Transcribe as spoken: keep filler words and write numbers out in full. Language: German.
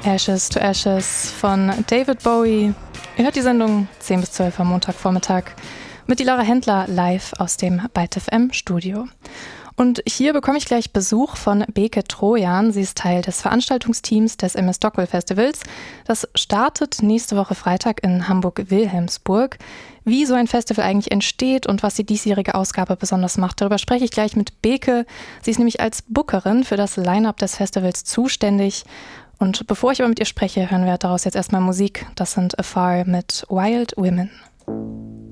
Ashes to Ashes von David Bowie. Ihr hört die Sendung zehn bis zwölf am Montagvormittag mit Dilara Händler live aus dem Byte F M Studio. Und hier bekomme ich gleich Besuch von Beke Trojan. Sie ist Teil des Veranstaltungsteams des M S Stockwell Festivals. Das startet nächste Woche Freitag in Hamburg-Wilhelmsburg. Wie so ein Festival eigentlich entsteht und was die diesjährige Ausgabe besonders macht, darüber spreche ich gleich mit Beke. Sie ist nämlich als Bookerin für das Line-Up des Festivals zuständig. Und bevor ich aber mit ihr spreche, hören wir daraus jetzt erstmal Musik. Das sind Afar mit Wild Women.